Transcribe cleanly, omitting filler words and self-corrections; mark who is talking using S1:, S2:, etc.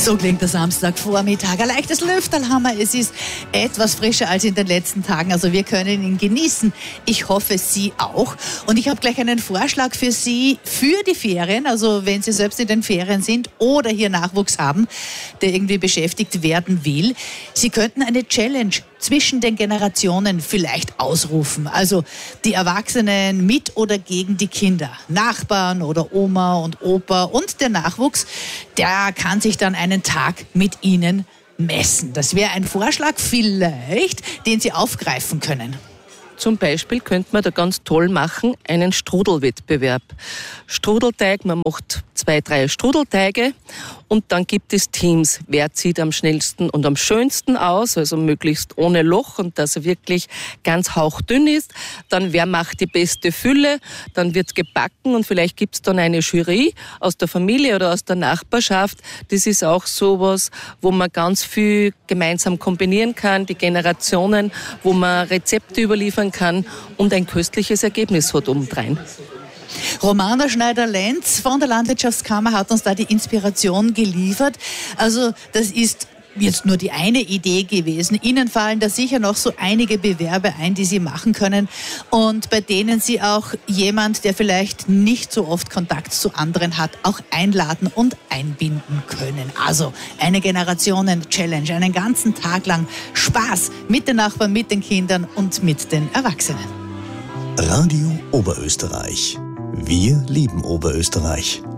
S1: So klingt der Samstagvormittag. Ein leichtes Lüfterlhammer. Es ist etwas frischer als in den letzten Tagen. Also wir können ihn genießen. Ich hoffe, Sie auch. Und ich habe gleich einen Vorschlag für Sie für die Ferien. Also wenn Sie selbst in den Ferien sind oder hier Nachwuchs haben, der irgendwie beschäftigt werden will. Sie könnten eine Challenge zwischen den Generationen vielleicht ausrufen. Also die Erwachsenen mit oder gegen die Kinder. Nachbarn oder Oma und Opa und der Nachwuchs, der kann sich dann einen Tag mit Ihnen messen. Das wäre ein Vorschlag vielleicht, den Sie aufgreifen können.
S2: Zum Beispiel könnte man da ganz toll machen, einen Strudelwettbewerb. Strudelteig, man macht 2, 3 Strudelteige und dann gibt es Teams. Wer zieht am schnellsten und am schönsten aus, also möglichst ohne Loch und dass er wirklich ganz hauchdünn ist. Dann wer macht die beste Fülle, dann wird gebacken und vielleicht gibt es dann eine Jury aus der Familie oder aus der Nachbarschaft. Das ist auch sowas, wo man ganz viel gemeinsam kombinieren kann, die Generationen, wo man Rezepte überliefern kann und ein köstliches Ergebnis hat obendrein.
S1: Romana Schneider-Lenz von der Landwirtschaftskammer hat uns da die Inspiration geliefert. Also das ist jetzt nur die eine Idee gewesen. Ihnen fallen da sicher noch so einige Bewerbe ein, die Sie machen können und bei denen Sie auch jemand, der vielleicht nicht so oft Kontakt zu anderen hat, auch einladen und einbinden können. Also eine Generationen-Challenge, einen ganzen Tag lang Spaß mit den Nachbarn, mit den Kindern und mit den Erwachsenen.
S3: Radio Oberösterreich. Wir lieben Oberösterreich.